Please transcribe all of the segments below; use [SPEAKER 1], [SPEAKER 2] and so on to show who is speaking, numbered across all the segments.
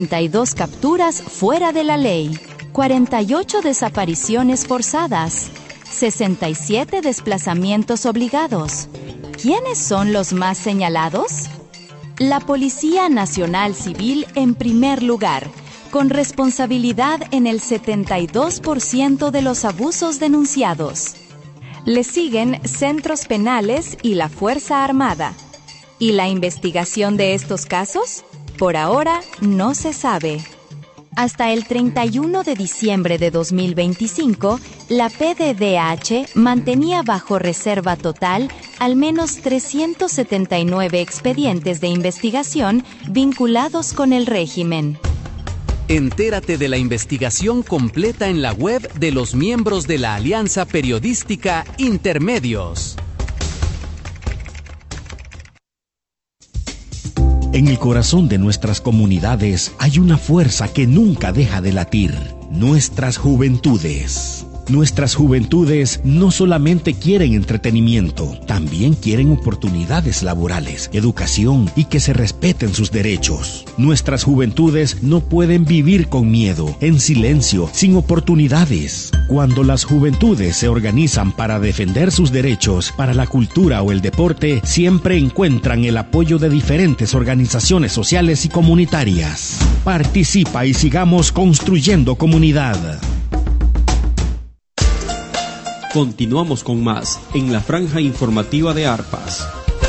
[SPEAKER 1] 32 capturas fuera de la ley, 48 desapariciones forzadas, 67 desplazamientos obligados. ¿Quiénes son los más señalados? La Policía Nacional Civil en primer lugar, con responsabilidad en el 72% de los abusos denunciados. Le siguen centros penales y la Fuerza Armada. ¿Y la investigación de estos casos? Por ahora no se sabe. Hasta el 31 de diciembre de 2025, la PDDH mantenía bajo reserva total al menos 379 expedientes de investigación vinculados con el régimen.
[SPEAKER 2] Entérate de la investigación completa en la web de los miembros de la Alianza Periodística Intermedios.
[SPEAKER 3] En el corazón de nuestras comunidades hay una fuerza que nunca deja de latir: nuestras juventudes. Nuestras juventudes no solamente quieren entretenimiento, también quieren oportunidades laborales, educación y que se respeten sus derechos. Nuestras juventudes no pueden vivir con miedo, en silencio, sin oportunidades. Cuando las juventudes se organizan para defender sus derechos, para la cultura o el deporte, siempre encuentran el apoyo de diferentes organizaciones sociales y comunitarias. Participa y sigamos construyendo comunidad.
[SPEAKER 4] Continuamos con más en la franja informativa de Arpas.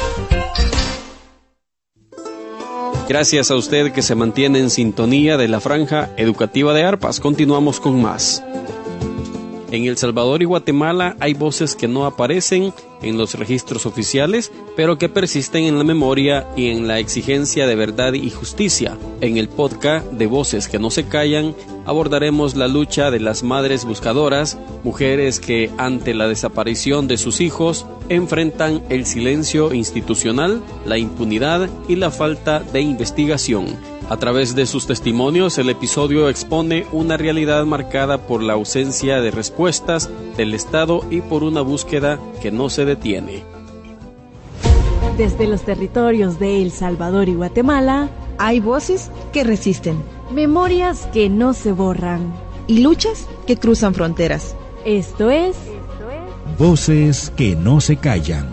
[SPEAKER 4] Gracias a usted que se mantiene en sintonía de la franja educativa de Arpas. Continuamos con más. En El Salvador y Guatemala hay voces que no aparecen en los registros oficiales, pero que persisten en la memoria y en la exigencia de verdad y justicia. En el podcast de Voces que no se callan, abordaremos la lucha de las madres buscadoras, mujeres que ante la desaparición de sus hijos enfrentan el silencio institucional, la impunidad y la falta de investigación. A través de sus testimonios, el episodio expone una realidad marcada por la ausencia de respuestas del Estado y por una búsqueda que no se detiene.
[SPEAKER 5] Desde los territorios de El Salvador y Guatemala,
[SPEAKER 6] hay voces que resisten,
[SPEAKER 5] memorias que no se borran
[SPEAKER 6] y luchas que cruzan fronteras.
[SPEAKER 5] Esto es
[SPEAKER 3] Voces que no se callan.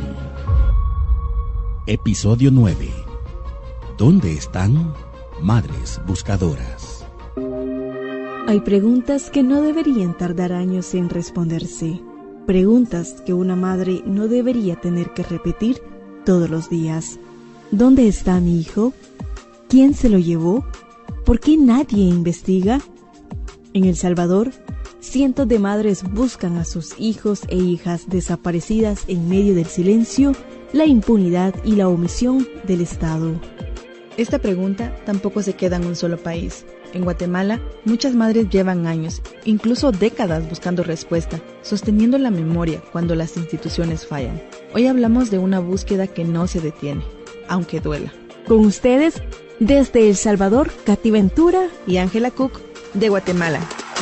[SPEAKER 3] Episodio 9. ¿Dónde están madres buscadoras?
[SPEAKER 5] Hay preguntas que no deberían tardar años en responderse. Preguntas que una madre no debería tener que repetir todos los días. ¿Dónde está mi hijo? ¿Quién se lo llevó? ¿Por qué nadie investiga? En El Salvador, cientos de madres buscan a sus hijos e hijas desaparecidas en medio del silencio, la impunidad y la omisión del Estado.
[SPEAKER 6] Esta pregunta tampoco se queda en un solo país. En Guatemala, muchas madres llevan años, incluso décadas buscando respuesta, sosteniendo la memoria cuando las instituciones fallan. Hoy hablamos de una búsqueda que no se detiene, aunque duela.
[SPEAKER 5] Con ustedes, desde El Salvador, Katy Ventura
[SPEAKER 6] y Ángela Cook, de Guatemala.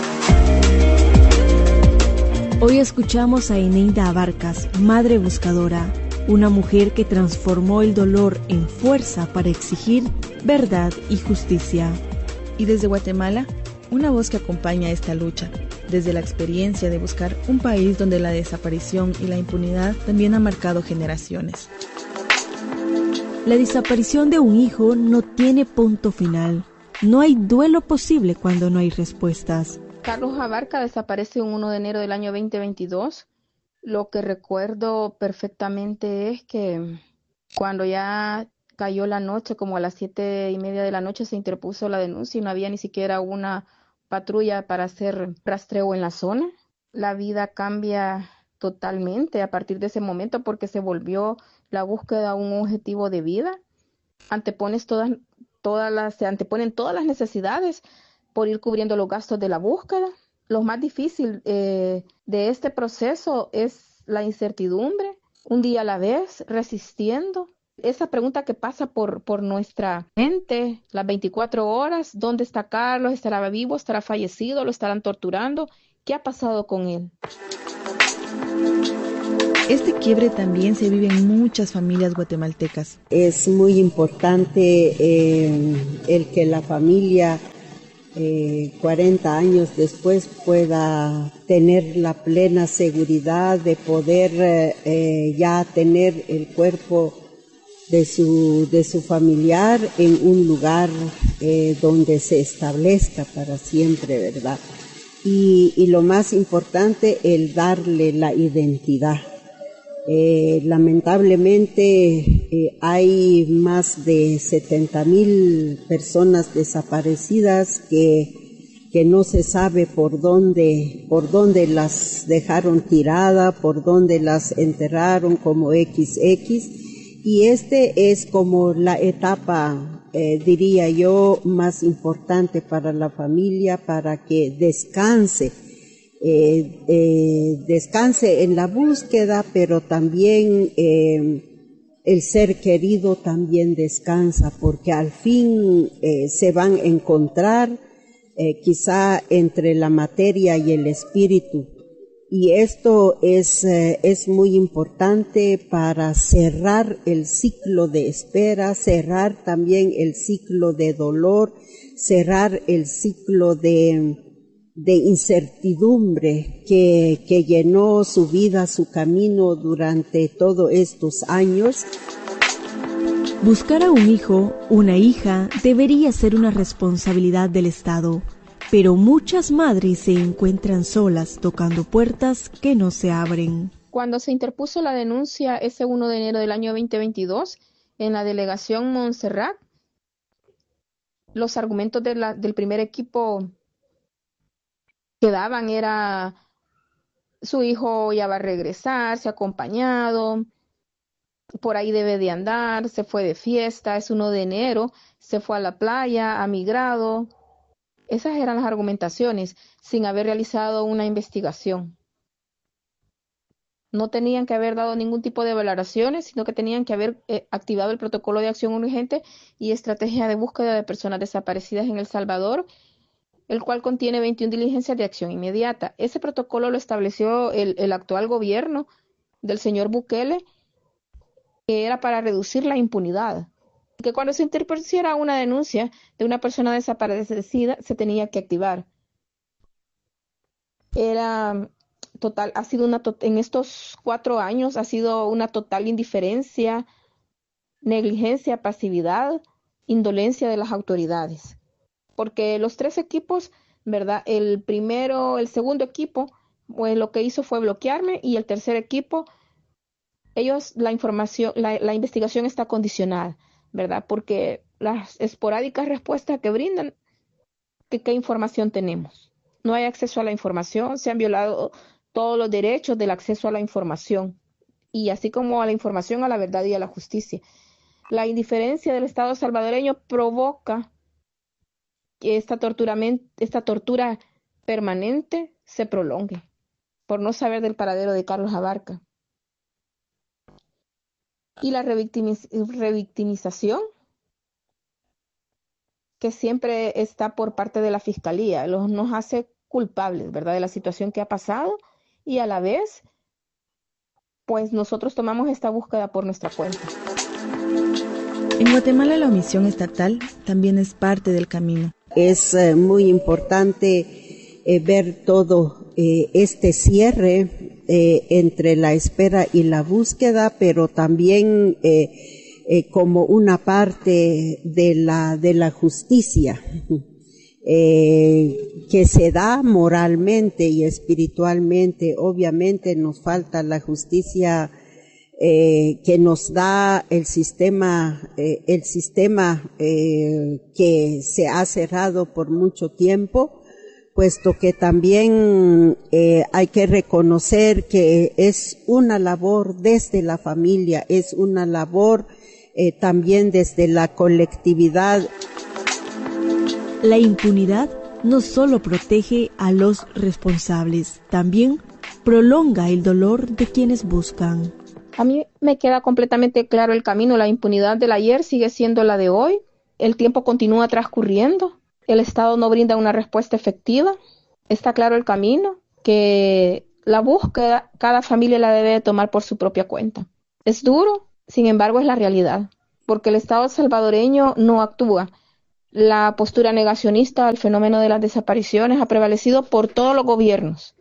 [SPEAKER 5] Hoy escuchamos a Eneida Abarcas, madre buscadora, una mujer que transformó el dolor en fuerza para exigir verdad y justicia.
[SPEAKER 6] Y desde Guatemala, una voz que acompaña esta lucha, desde la experiencia de buscar un país donde la desaparición y la impunidad también han marcado generaciones.
[SPEAKER 5] La desaparición de un hijo no tiene punto final. No hay duelo posible cuando no hay respuestas.
[SPEAKER 7] Carlos Abarca desaparece el 1 de enero del año 2022. Lo que recuerdo perfectamente es que cuando ya cayó la noche, como a las 7:30 de la noche, se interpuso la denuncia y no había ni siquiera una patrulla para hacer rastreo en la zona. La vida cambia totalmente a partir de ese momento porque se volvió la búsqueda un objetivo de vida. Se anteponen todas las necesidades por ir cubriendo los gastos de la búsqueda. Lo más difícil de este proceso es la incertidumbre, un día a la vez, resistiendo. Esa pregunta que pasa por nuestra mente las 24 horas, ¿dónde está Carlos? ¿Estará vivo? ¿Estará fallecido? ¿Lo estarán torturando? ¿Qué ha pasado con él?
[SPEAKER 6] Este quiebre también se vive en muchas familias guatemaltecas.
[SPEAKER 8] Es muy importante el que la familia 40 años después pueda tener la plena seguridad de poder ya tener el cuerpo de su familiar en un lugar donde se establezca para siempre, ¿verdad? Y lo más importante, el darle la identidad. Lamentablemente hay más de 70,000 personas desaparecidas que no se sabe por dónde las dejaron tiradas, por dónde las enterraron como XX, y este es como la etapa, diría yo, más importante para la familia, para que descanse en la búsqueda, pero también el ser querido también descansa, porque al fin se van a encontrar quizá entre la materia y el espíritu, y esto es muy importante para cerrar el ciclo de espera, cerrar también el ciclo de dolor, cerrar el ciclo de incertidumbre que llenó su vida, su camino durante todos estos años.
[SPEAKER 5] Buscar a un hijo, una hija, debería ser una responsabilidad del Estado, pero muchas madres se encuentran solas tocando puertas que no se abren.
[SPEAKER 7] Cuando se interpuso la denuncia ese 1 de enero del año 2022 en la delegación Montserrat, los argumentos del primer equipo que daban era: su hijo ya va a regresar, se ha acompañado, por ahí debe de andar, se fue de fiesta, es 1 de enero, se fue a la playa, ha migrado. Esas eran las argumentaciones, sin haber realizado una investigación. No tenían que haber dado ningún tipo de valoraciones, sino que tenían que haber activado el protocolo de acción urgente y estrategia de búsqueda de personas desaparecidas en El Salvador, el cual contiene 21 diligencias de acción inmediata. Ese protocolo lo estableció el actual gobierno del señor Bukele, que era para reducir la impunidad. Que cuando se interpusiera una denuncia de una persona desaparecida, se tenía que activar. En estos 4 años ha sido una total indiferencia, negligencia, pasividad, indolencia de las autoridades. Porque los 3 equipos, ¿verdad? El segundo equipo, pues lo que hizo fue bloquearme, y el tercer equipo, la investigación está condicionada, ¿verdad? Porque las esporádicas respuestas que brindan, ¿qué información tenemos? No hay acceso a la información, se han violado todos los derechos del acceso a la información, y así como a la información, a la verdad y a la justicia. La indiferencia del Estado salvadoreño provoca que esta tortura permanente se prolongue, por no saber del paradero de Carlos Abarca. Y la revictimización que siempre está por parte de la Fiscalía, nos hace culpables, ¿verdad?, de la situación que ha pasado, y a la vez, pues nosotros tomamos esta búsqueda por nuestra cuenta.
[SPEAKER 6] En Guatemala la omisión estatal también es parte del camino.
[SPEAKER 8] Es muy importante ver todo este cierre entre la espera y la búsqueda, pero también como una parte de la justicia que se da moralmente y espiritualmente. Obviamente nos falta la justicia que nos da el sistema que se ha cerrado por mucho tiempo, puesto que también hay que reconocer que es una labor desde la familia, es una labor también desde la colectividad.
[SPEAKER 5] La impunidad no solo protege a los responsables, también prolonga el dolor de quienes buscan.
[SPEAKER 7] A mí me queda completamente claro el camino. La impunidad del ayer sigue siendo la de hoy. El tiempo continúa transcurriendo. El Estado no brinda una respuesta efectiva. Está claro el camino, que La búsqueda, cada familia la debe de tomar por su propia cuenta. Es duro, sin embargo es la realidad, porque el Estado salvadoreño no actúa. La postura negacionista al fenómeno de las desapariciones ha prevalecido por todos los gobiernos,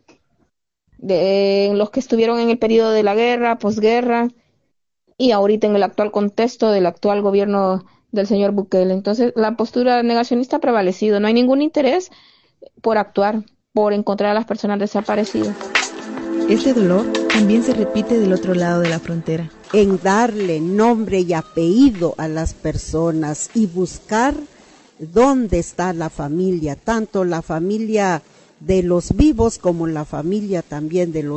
[SPEAKER 7] los que estuvieron en el periodo de la guerra, posguerra, y ahorita en el actual contexto del actual gobierno del señor Bukele. Entonces, la postura negacionista ha prevalecido. No hay ningún interés por actuar, por encontrar a las personas desaparecidas.
[SPEAKER 6] Este dolor también se repite del otro lado de la frontera.
[SPEAKER 8] En darle nombre y apellido a las personas y buscar dónde está la familia, tanto la familia de los vivos como la familia también de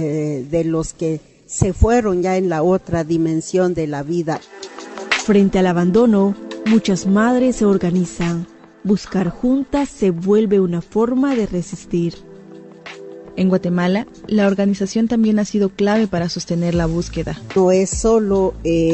[SPEAKER 8] los que se fueron ya en la otra dimensión de la vida.
[SPEAKER 5] Frente al abandono, muchas madres se organizan. Buscar juntas se vuelve una forma de resistir.
[SPEAKER 6] En Guatemala, la organización también ha sido clave para sostener la búsqueda.
[SPEAKER 8] No es solo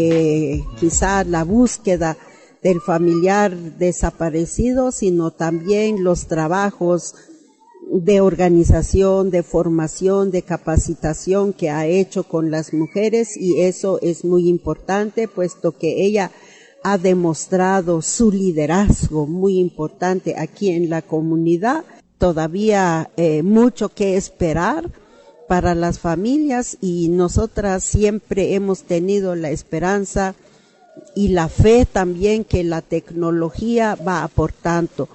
[SPEAKER 8] quizá la búsqueda del familiar desaparecido, sino también los trabajos de organización, de formación, de capacitación que ha hecho con las mujeres, y eso es muy importante, puesto que ella ha demostrado su liderazgo muy importante aquí en la comunidad. Todavía mucho que esperar para las familias, y nosotras siempre hemos tenido la esperanza y la fe también que la tecnología va aportando.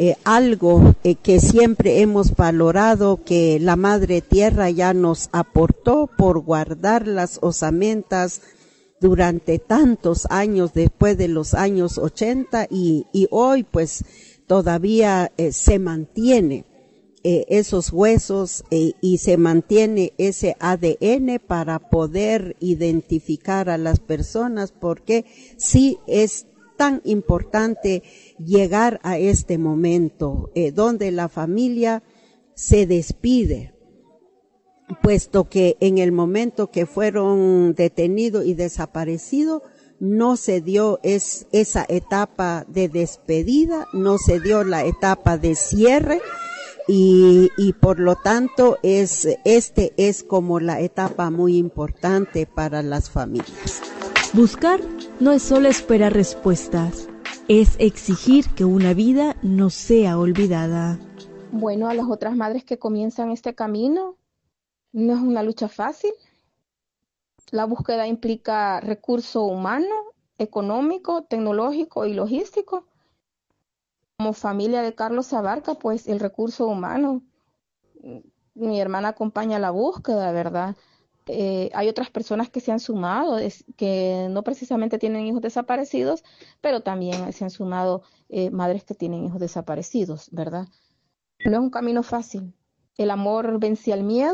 [SPEAKER 8] Algo que siempre hemos valorado, que la Madre Tierra ya nos aportó por guardar las osamentas durante tantos años después de los años 80, y hoy pues todavía se mantiene esos huesos y se mantiene ese ADN para poder identificar a las personas, porque sí es tan importante llegar a este momento donde la familia se despide, puesto que en el momento que fueron detenidos y desaparecidos no se dio esa etapa de despedida, no se dio la etapa de cierre, y por lo tanto este es como la etapa muy importante para las familias.
[SPEAKER 5] Buscar no es solo esperar respuestas, es exigir que una vida no sea olvidada.
[SPEAKER 7] Bueno, a las otras madres que comienzan este camino, no es una lucha fácil. La búsqueda implica recurso humano, económico, tecnológico y logístico. Como familia de Carlos Abarca, pues el recurso humano, mi hermana acompaña la búsqueda, ¿verdad? Hay otras personas que se han sumado, que no precisamente tienen hijos desaparecidos, pero también se han sumado madres que tienen hijos desaparecidos, ¿verdad? No es un camino fácil. El amor vence al miedo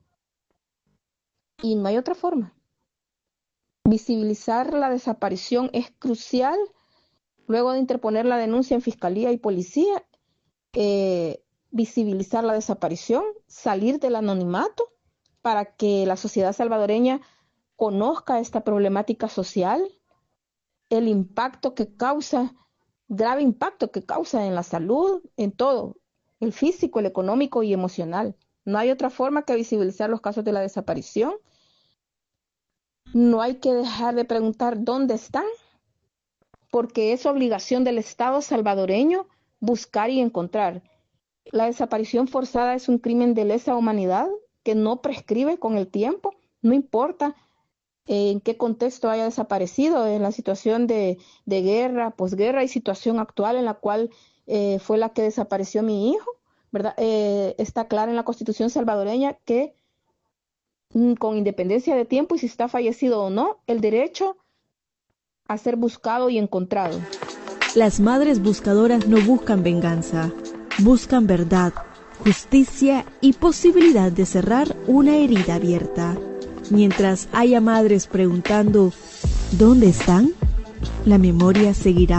[SPEAKER 7] y no hay otra forma. Visibilizar la desaparición es crucial. Luego de interponer la denuncia en Fiscalía y Policía, visibilizar la desaparición, salir del anonimato para que la sociedad salvadoreña conozca esta problemática social, el impacto que causa, grave impacto que causa en la salud, en todo, el físico, el económico y emocional. No hay otra forma que visibilizar los casos de la desaparición. No hay que dejar de preguntar dónde están, porque es obligación del Estado salvadoreño buscar y encontrar. La desaparición forzada es un crimen de lesa humanidad que no prescribe con el tiempo, no importa en qué contexto haya desaparecido, en la situación de guerra, posguerra y situación actual en la cual fue la que desapareció mi hijo, ¿verdad? Está clara en la Constitución salvadoreña que con independencia de tiempo y si está fallecido o no, el derecho a ser buscado y encontrado.
[SPEAKER 5] Las madres buscadoras no buscan venganza, buscan verdad, justicia y posibilidad de cerrar una herida abierta. Mientras haya madres preguntando ¿dónde están?, la memoria seguirá